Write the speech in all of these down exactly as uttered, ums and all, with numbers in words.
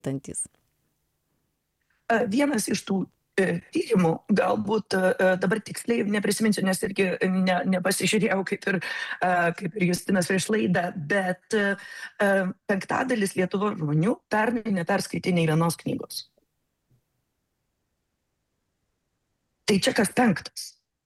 tantys. Vienas iš tų tyrimų, galbūt dabar tiksliai neprisiminsiu, nes irgi ne, nepasižiūrėjau kaip ir, kaip ir Justinas prieš laidą, bet penktadalis Lietuvos žmonių pernai neperskaitė nei vienos knygos. Tai čia kas penktas.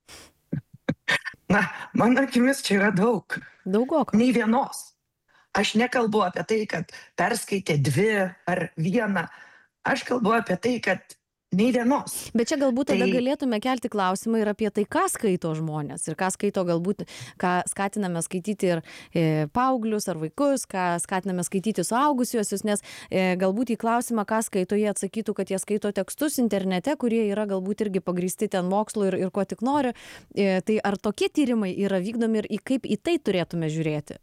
Na, mano akimis čia yra daug. Daugoka. Nei vienos. Aš nekalbu apie tai, kad perskaitė dvi ar vieną. Aš kalbu apie tai, kad nei vienos. Bet čia galbūt tada tai... galėtume kelti klausimą ir apie tai, ką skaito žmonės. Ir ką skaito galbūt, ką skatiname skaityti ir e, paauglius ar vaikus, ką skatiname skaityti suaugusiuosius, nes e, galbūt į klausimą, ką skaito, jie atsakytų, kad jie skaito tekstus internete, kurie yra galbūt irgi pagrįsti ten mokslu ir, ir ko tik nori. E, tai ar tokie tyrimai yra vykdomi ir į kaip į tai turėtume žiūrėti?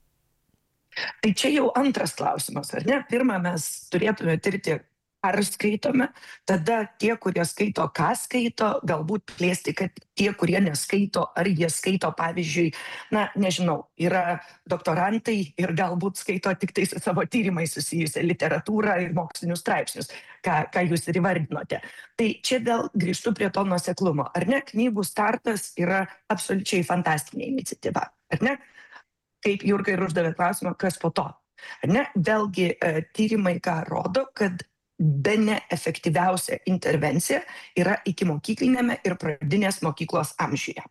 Tai čia jau antras klausimas, ar ne? Pirmą mes turėtume tirti, ar skaitome, tada tie, kurie skaito, ką skaito, galbūt plėsti, kad tie, kurie neskaito, ar jie skaito, pavyzdžiui, na, nežinau, yra doktorantai ir galbūt skaito tik tai su savo tyrimais susijusią literatūrą ir mokslinius straipsnius, ką, ką jūs ir įvardinote. Tai čia vėl grįžtu prie to nuoseklumo. Ar ne, knygų startas yra absoliučiai fantastinė iniciatyva, ar ne? Kaip Jurga ir uždavė klausimą, kas po to. Ar ne? Vėlgi tyrimai ką rodo, kad bene efektyviausia intervencija yra ikimokyklinėme ir pradinės mokyklos amžiuje.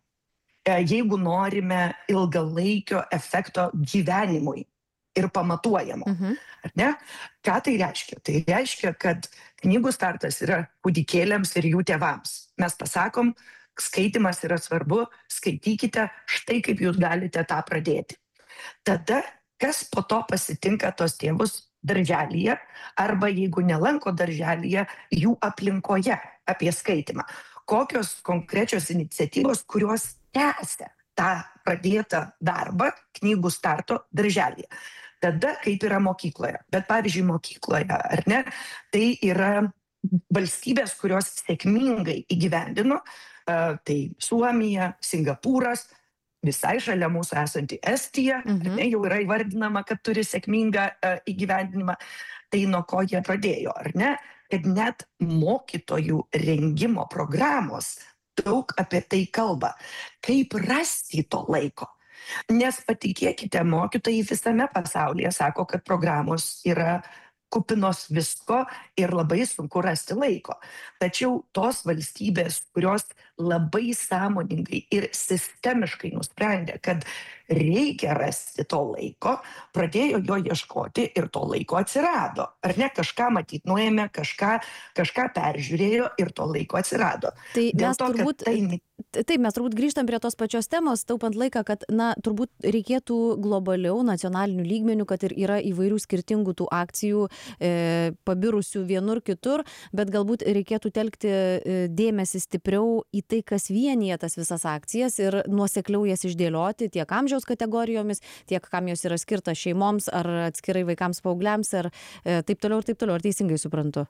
Jeigu norime ilgalaikio efekto gyvenimui ir pamatuojamo. Mhm. Ar ne? Ką tai reiškia? Tai reiškia, kad knygų startas yra kūdikėliams ir jų tėvams. Mes pasakom, skaitimas yra svarbu, skaitykite, štai kaip jūs galite tą pradėti. Tada, kas po to pasitinka tos tėvus darželyje, arba jeigu nelanko darželyje, jų aplinkoje apie skaitimą. Kokios konkrečios iniciatyvos, kurios tęsia tą pradėtą darbą knygų starto darželyje. Tada kaip yra mokykloje. Bet pavyzdžiui, mokykloje, ar ne, tai yra valstybės, kurios sėkmingai įgyvendino, tai Suomija, Singapūras, visai šalia mūsų esanti Estija, mhm. ne, jau yra įvardinama, kad turi sėkmingą uh, įgyvendinimą. Tai nuo ko jie pradėjo, ar ne? Kad net mokytojų rengimo programos daug apie tai kalba. Kaip rasti to laiko? Nes patikėkite, mokytojai visame pasaulyje sako, kad programos yra kupinos visko ir labai sunku rasti laiko. Tačiau tos valstybės, kurios labai sąmoningai ir sistemiškai nusprendė, kad reikia rasti to laiko, pradėjo jo ieškoti ir to laiko atsirado. Ar ne, kažką matyt nuėmė, kažką, kažką peržiūrėjo ir to laiko atsirado. Tai Dėl mes to, turbūt... tai... Taip, mes turbūt grįžtam prie tos pačios temos, taupant laiką, kad, na, turbūt reikėtų globaliau, nacionalinių lygmenių, kad ir yra įvairių skirtingų tų akcijų, e, pabirusių vienur kitur, bet galbūt reikėtų telkti e, dėmesį stipriau į tai, kas vienyje tas visas akcijas ir nuosekliau jas išdėlioti tiek amžiaus kategorijomis, tiek kam jos yra skirta šeimoms ar atskirai vaikams, paaugliams ar e, taip toliau ir taip toliau. Ar teisingai suprantu?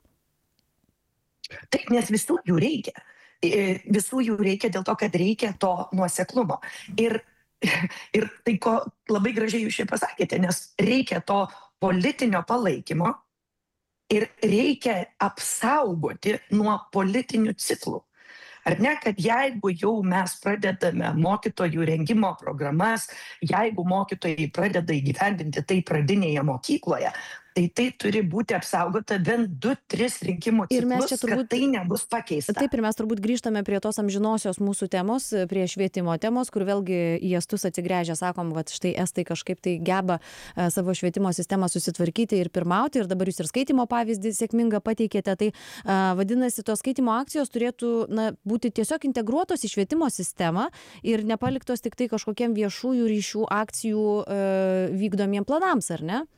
Taip, nes visų jų reikia. Visų jų reikia dėl to, kad reikia to nuoseklumo. Ir, ir tai, ko labai gražiai jūs čia pasakėte, nes reikia to politinio palaikymo ir reikia apsaugoti nuo politinių ciklų. Ar ne, kad jeigu jau mes pradedame mokytojų rengimo programas, jeigu mokytojai pradeda įgyvendinti tai pradinėje mokykloje, tai tai turi būti apsaugota bent du tris rinkimų ciklus, turbūt, kad tai nebus pakeista. Taip, ir mes turbūt grįžtame prie tos amžinosios mūsų temos, prie švietimo temos, kur vėlgi į estus atsigręžę sakom, kad štai estai kažkaip tai geba uh, savo švietimo sistemą susitvarkyti ir pirmauti, ir dabar jūs ir skaitimo pavyzdį sėkmingą pateikėte. Tai uh, vadinasi, tos skaitimo akcijos turėtų na, būti tiesiog integruotos į švietimo sistemą ir nepaliktos tik tai kažkokiem viešųjų ryšių akcijų uh, vykdomiem planams, ar ne?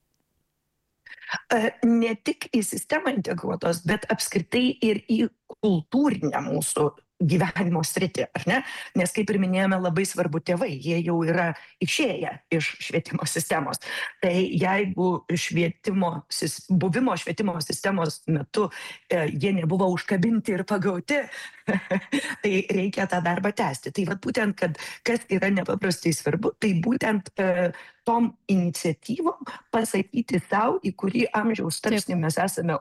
Ne tik į sistemą integruotos, bet apskritai ir į kultūrinę mūsų gyvenimo sritį, ar ne? Nes kaip ir minėjome, labai svarbu tėvai, jie jau yra išėję iš švietimo sistemos. Tai jeigu švietimo, buvimo švietimo sistemos metu e, jie nebuvo užkabinti ir pagauti, tai reikia tą darbą tęsti. Tai vat būtent, kad kas yra nepaprastai svarbu, tai būtent e, tom iniciatyvom pasakyti savo, į kurį amžiaus tarpsnį mes esame